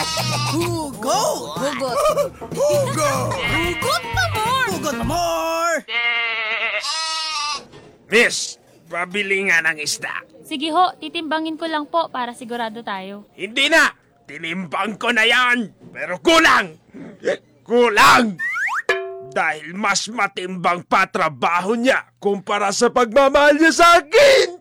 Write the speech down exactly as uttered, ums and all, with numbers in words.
Hugot! Hugot. Hugot! Hugot pa more! Hugot pa more! Miss, pabili nga ng isda. Sige ho, titimbangin ko lang po para sigurado tayo. Hindi na! Tinimbang ko na yan! Pero kulang! Kulang! Dahil mas matimbang pa trabaho niya kumpara sa pagmamahal niya sa akin!